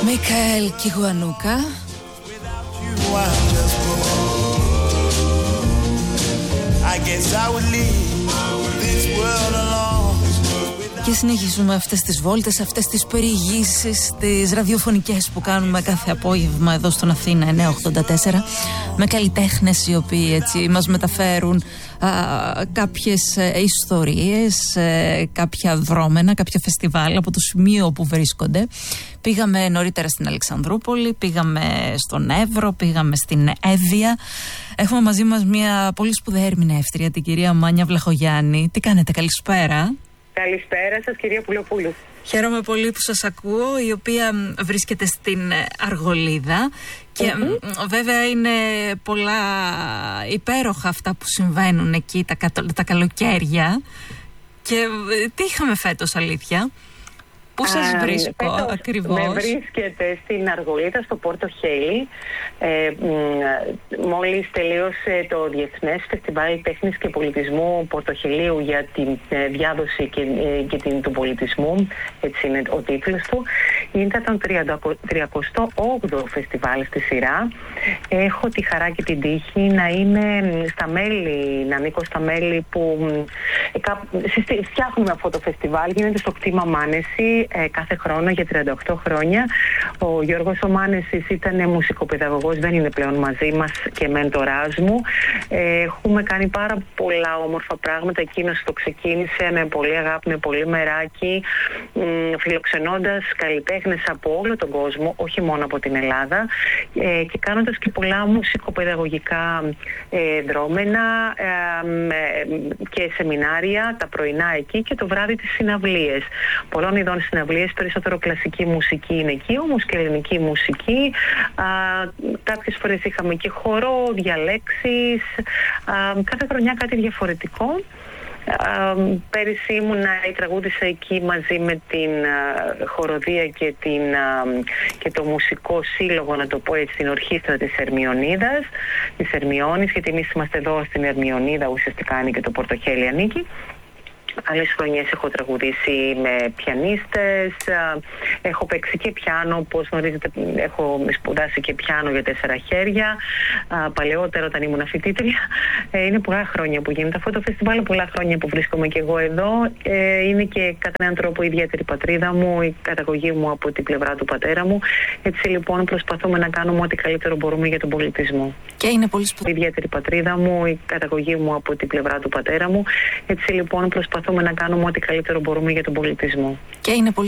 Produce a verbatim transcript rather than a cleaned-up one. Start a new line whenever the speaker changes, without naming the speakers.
Μικαέλ Κιγουανούκα. Και συνεχίζουμε αυτές τις βόλτες, αυτές τις περιηγήσεις, τις ραδιοφωνικές που κάνουμε κάθε απόγευμα εδώ στον Αθήνα εννιακόσια ογδόντα τέσσερα, με καλλιτέχνες οι οποίοι έτσι μας μεταφέρουν α, κάποιες ε, ιστορίες, ε, κάποια δρόμενα, κάποια φεστιβάλ από το σημείο όπου βρίσκονται. Πήγαμε νωρίτερα στην Αλεξανδρούπολη, πήγαμε στον Εύρο, πήγαμε στην Εύβοια. Έχουμε μαζί μας μια πολύ σπουδαία ερμηνεύτρια, την κυρία Μάνια Βλαχογιάννη. Τι κάνετε, καλησπέρα.
Καλησπέρα σας, κυρία Πουλοπούλου.
Χαίρομαι πολύ που σας ακούω, η οποία βρίσκεται στην Αργολίδα και mm-hmm. βέβαια είναι πολλά υπέροχα αυτά που συμβαίνουν εκεί τα, τα καλοκαίρια. Και τι είχαμε φέτος, αλήθεια? Πού σας βρίσκω
φέτος
ακριβώς?
Με βρίσκεται στην Αργολίδα, στο Πόρτο Χέλι. Ε, μόλις τελείωσε το Διεθνές Φεστιβάλ Τέχνης και Πολιτισμού Πορτοχελίου για την ε, διάδοση και, ε, και την, του πολιτισμού, έτσι είναι ο τίτλος του. Είναι το τριακοστό όγδοο φεστιβάλ στη σειρά. Έχω τη χαρά και την τύχη να είμαι στα μέλη, να ανήκω στα μέλη που ε, φτιάχνουμε αυτό το φεστιβάλ. Γίνεται στο κτήμα Μάνεση Ε, κάθε χρόνο για τριάντα οκτώ χρόνια. Ο Γιώργος ο Μάνεσης ήταν μουσικοπαιδαγωγός, δεν είναι πλέον μαζί μας και μέντοράς μου. Ε, έχουμε κάνει πάρα πολλά όμορφα πράγματα. Εκείνος το ξεκίνησε με πολύ αγάπη, με πολύ μεράκι, μ, φιλοξενώντας καλλιτέχνες από όλο τον κόσμο, όχι μόνο από την Ελλάδα, ε, και κάνοντας και πολλά μουσικοπαιδαγωγικά ε, δρόμενα ε, και σεμινάρια τα πρωινά εκεί και το βράδυ τις συναυλίες. Πολλών ειδών συναυλίες, περισσότερο κλασική μουσική είναι εκεί, όμως και ελληνική μουσική. Α, κάποιες φορές είχαμε και χορό, διαλέξεις, α, κάθε χρονιά κάτι διαφορετικό. Α, πέρυσι ήμουνα ή τραγούδισα εκεί μαζί με την α, χοροδία και, την, α, και το μουσικό σύλλογο, να το πω έτσι, την ορχήστρα της Ερμιονίδας, της Ερμιώνης, γιατί εμείς είμαστε εδώ στην Ερμιονίδα, ουσιαστικά είναι και το Πορτοχέλι ανήκει. Άλλες χρονιές έχω τραγουδήσει με πιανίστες, έχω παίξει και πιάνο, όπως γνωρίζετε έχω σπουδάσει και πιάνο για τέσσερα χέρια, παλαιότερα όταν ήμουν φοιτήτρια. Είναι πολλά χρόνια που γίνεται αυτό το φεστιβάλ, πολλά χρόνια που βρίσκομαι και εγώ εδώ. Είναι και κατά έναν τρόπο η ιδιαίτερη πατρίδα μου, η καταγωγή μου από την πλευρά του πατέρα μου. Έτσι λοιπόν προσπαθούμε να κάνουμε ό,τι καλύτερο μπορούμε για τον πολιτισμό.
Και είναι πολύ σπουδαία
η ιδιαίτερη πατρίδα μου, η καταγωγή μου από την πλευρά του πατέρα μου. Έτσι λοιπόν προσπαθούμε να κάνουμε ό,τι καλύτερο μπορούμε για τον πολιτισμό.
Και είναι πολύ